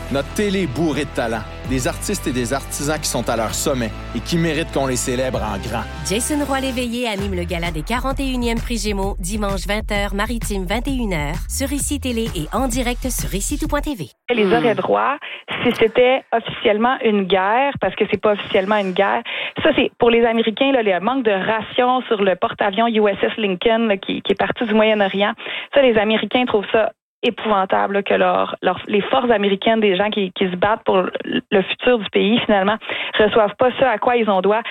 Notre télé est bourrée de talent, des artistes et des artisans qui sont à leur sommet et qui méritent qu'on les célèbre en grand. Jason Roy-Léveillé anime le gala des 41e Prix Gémeaux, dimanche 20h, maritime 21h, sur ICI Télé et en direct sur ICI-tout.tv. Les auraient droit si c'était officiellement une guerre, parce que c'est pas officiellement une guerre. Ça, c'est pour les Américains, là, le manque de rations sur le porte-avions USS Lincoln là, qui est parti du Moyen-Orient. Ça, les Américains trouvent ça épouvantable là, que les forces américaines, des gens qui se battent pour le futur du pays, finalement, reçoivent pas ça à quoi ils ont droit.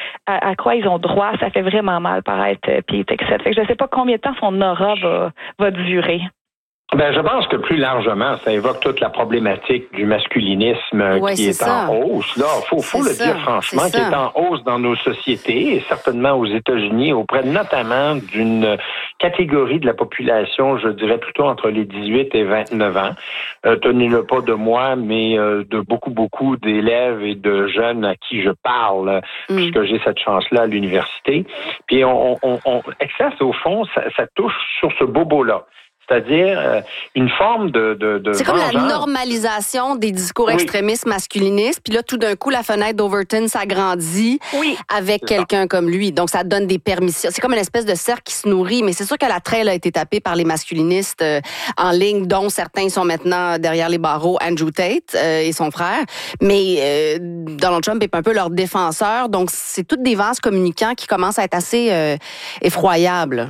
Ça fait vraiment mal paraître puis etc. Fait que je sais pas combien de temps son aura va durer. Je pense que plus largement, ça évoque toute la problématique du masculinisme qui est en hausse. Là, faut le dire franchement, qui est en hausse dans nos sociétés et certainement aux États-Unis, auprès notamment d'une catégorie de la population, je dirais plutôt entre les 18 et 29 ans. Tenez-le pas de moi, mais de beaucoup d'élèves et de jeunes à qui je parle, puisque j'ai cette chance-là à l'université. Puis on Excess, au fond, ça touche sur ce bobo-là. C'est-à-dire une forme de c'est comme la normalisation des discours extrémistes masculinistes. Puis là, tout d'un coup, la fenêtre d'Overton s'agrandit avec quelqu'un comme lui. Donc, ça donne des permissions. C'est comme une espèce de cercle qui se nourrit. Mais c'est sûr que la traîne a été tapée par les masculinistes en ligne, dont certains sont maintenant derrière les barreaux, Andrew Tate et son frère. Mais Donald Trump est un peu leur défenseur. Donc, c'est toutes des vases communicants qui commencent à être assez effroyables.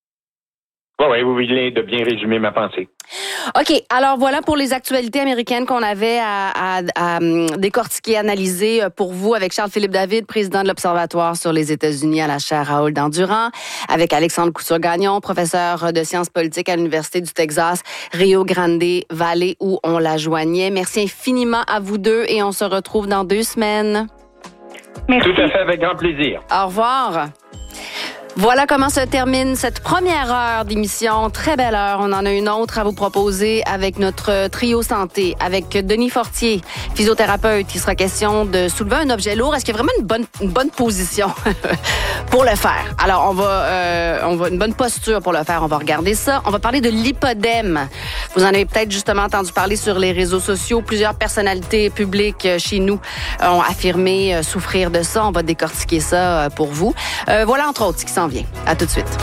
Oui, il est de bien résumer ma pensée. OK, alors voilà pour les actualités américaines qu'on avait à décortiquer, analyser pour vous avec Charles-Philippe David, président de l'Observatoire sur les États-Unis à la chaire Raoul Dandurand, avec Alexandre Couture-Gagnon, professeur de sciences politiques à l'Université du Texas, Rio Grande Valley, où on la joignait. Merci infiniment à vous deux et on se retrouve dans 2 semaines. Merci. Tout à fait, avec grand plaisir. Au revoir. Voilà comment se termine cette première heure d'émission. Très belle heure. On en a une autre à vous proposer avec notre trio santé, avec Denis Fortier, physiothérapeute. Il sera question de soulever un objet lourd. Est-ce qu'il y a vraiment une bonne position pour le faire? Alors, on va une bonne posture pour le faire. On va regarder ça. On va parler de l'hypodème. Vous en avez peut-être justement entendu parler sur les réseaux sociaux. Plusieurs personnalités publiques chez nous ont affirmé souffrir de ça. On va décortiquer ça pour vous. Voilà, entre autres, ce qui s'en vient. À tout de suite.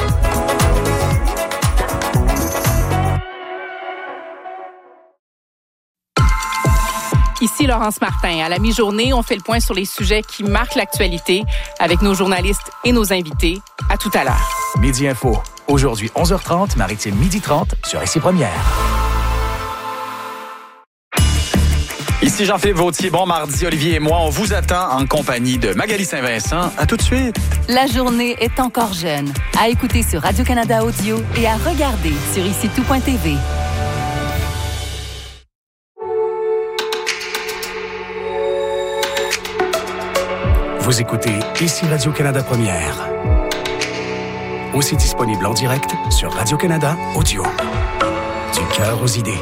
Ici Laurence Martin. À la mi-journée, on fait le point sur les sujets qui marquent l'actualité avec nos journalistes et nos invités. À tout à l'heure. Midi Info. Aujourd'hui, 11h30, maritime 12h30 sur ICI Première. Ici Jean-Philippe Vautier, bon mardi, Olivier et moi, on vous attend en compagnie de Magali Saint-Vincent. À tout de suite. La journée est encore jeune. À écouter sur Radio-Canada Audio et à regarder sur ICI-tout.tv. Vous écoutez ici Radio-Canada Première. Aussi disponible en direct sur Radio-Canada Audio. Du cœur aux idées.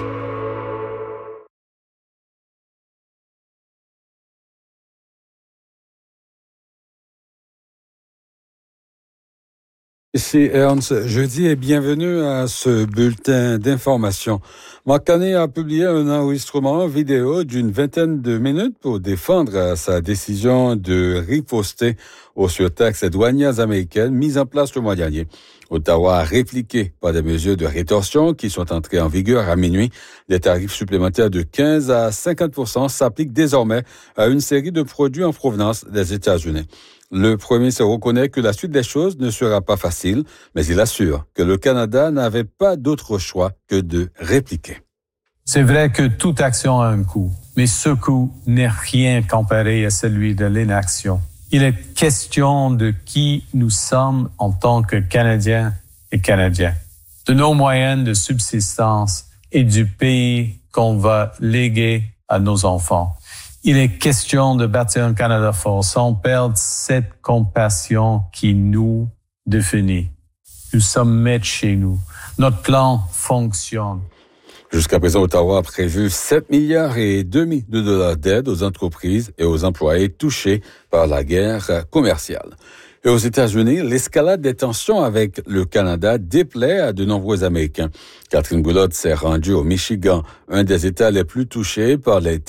Ici Ernst Jeudi et bienvenue à ce bulletin d'information. Marc Carney a publié un enregistrement vidéo d'une 20aine de minutes pour défendre sa décision de riposter aux surtaxes douanières américaines mises en place le mois dernier. Ottawa a répliqué par des mesures de rétorsion qui sont entrées en vigueur à minuit. Des tarifs supplémentaires de 15 à 50% s'appliquent désormais à une série de produits en provenance des États-Unis. Le premier ministre reconnaît que la suite des choses ne sera pas facile, mais il assure que le Canada n'avait pas d'autre choix que de répliquer. C'est vrai que toute action a un coût, mais ce coût n'est rien comparé à celui de l'inaction. Il est question de qui nous sommes en tant que Canadiens et Canadiens, de nos moyens de subsistance et du pays qu'on va léguer à nos enfants. Il est question de bâtir un Canada fort sans perdre cette compassion qui nous définit. Nous sommes maîtres chez nous. Notre plan fonctionne. Jusqu'à présent, Ottawa a prévu 7,5 milliards de dollars d'aide aux entreprises et aux employés touchés par la guerre commerciale. Et aux États-Unis, l'escalade des tensions avec le Canada déplaît à de nombreux Américains. Catherine Boulotte s'est rendue au Michigan, un des États les plus touchés par les